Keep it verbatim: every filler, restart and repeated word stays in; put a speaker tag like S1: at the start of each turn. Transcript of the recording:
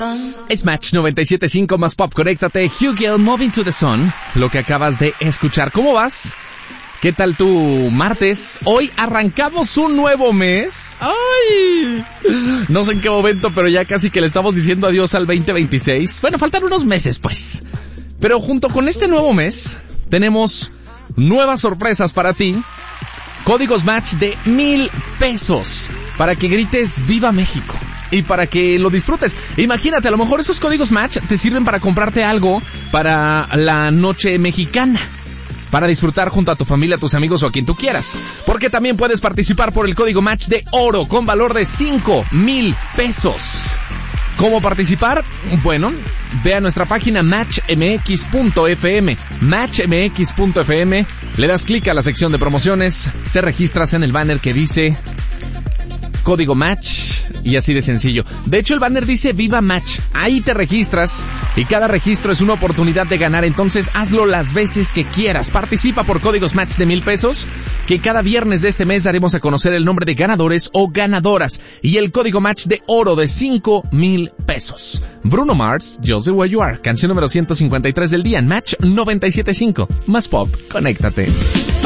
S1: Es Match noventa y siete punto cinco más pop. Conéctate. Hugel, Moving to the Sun. Lo que acabas de escuchar. ¿Cómo vas? ¿Qué tal tu martes? Hoy arrancamos un nuevo mes. ¡Ay! No sé en qué momento, pero ya casi que le estamos diciendo adiós al veinte veintiséis. Bueno, faltan unos meses, pues. Pero junto con este nuevo mes, tenemos nuevas sorpresas para ti. Códigos Match de mil pesos. Para que grites ¡Viva México! Y para que lo disfrutes. Imagínate, a lo mejor esos códigos Match te sirven para comprarte algo para la noche mexicana. Para disfrutar junto a tu familia, a tus amigos o a quien tú quieras. Porque también puedes participar por el código Match de oro con valor de cinco mil pesos. ¿Cómo participar? Bueno, ve a nuestra página match m x punto f m. match m x punto f m. Le das clic a la sección de promociones. Te registras en el banner que dice Código Match y así de sencillo. De hecho, el banner dice Viva Match. Ahí te registras y cada registro es una oportunidad de ganar. Entonces, hazlo las veces que quieras. Participa por Códigos Match de mil pesos, que cada viernes de este mes daremos a conocer el nombre de ganadores o ganadoras y el Código Match de oro de cinco mil pesos. Bruno Mars, Just the Way You Are, canción número ciento cincuenta y tres del día en Match noventa y siete punto cinco. Más pop, conéctate.